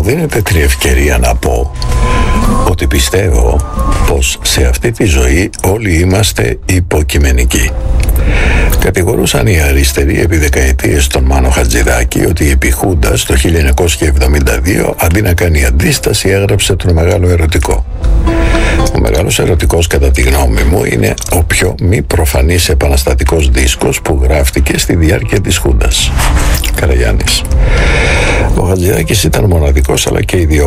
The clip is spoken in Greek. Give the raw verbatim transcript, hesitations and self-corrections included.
μου δίνετε την ευκαιρία να πω ότι πιστεύω πως σε αυτή τη ζωή όλοι είμαστε υποκειμενικοί. Κατηγορούσαν οι αριστεροί επί δεκαετίες τον Μάνο Χατζηδάκη ότι επί Χούντας το χίλια εννιακόσια εβδομήντα δύο αντί να κάνει αντίσταση έγραψε τον Μεγάλο Ερωτικό. Ο Μεγάλος Ερωτικός, κατά τη γνώμη μου, είναι ο πιο μη προφανής επαναστατικός δίσκος που γράφτηκε στη διάρκεια της Χούντας. Καραγιάννης. Ο Χατζηδάκης ήταν μοναδικός αλλά και ιδιόφωνος.